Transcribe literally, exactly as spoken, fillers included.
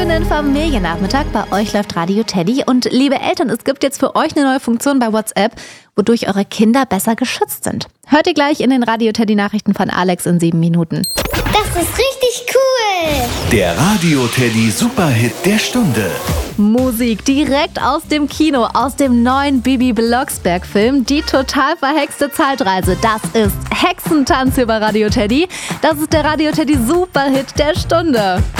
Einen Familiennachmittag, bei euch läuft Radio Teddy. Und liebe Eltern, es gibt jetzt für euch eine neue Funktion bei WhatsApp, wodurch eure Kinder besser geschützt sind. Hört ihr gleich in den Radio Teddy Nachrichten von Alex in sieben Minuten. Das ist richtig cool! Der Radio Teddy Superhit der Stunde. Musik direkt aus dem Kino, aus dem neuen Bibi Blocksberg-Film, Die total verhexte Zeitreise. Das ist Hexentanz hier bei Radio Teddy. Das ist der Radio Teddy Superhit der Stunde.